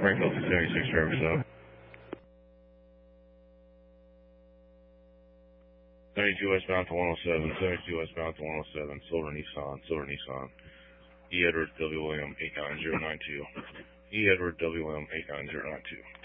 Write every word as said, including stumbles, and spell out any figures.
Frank Delta seventy-six, Travis up. seventy-two westbound to one oh seven, seventy-two westbound to one oh seven, Silver Nissan, Silver Nissan. E. Edward W. William eight nine zero nine two. E. Edward W. William eight nine zero nine two.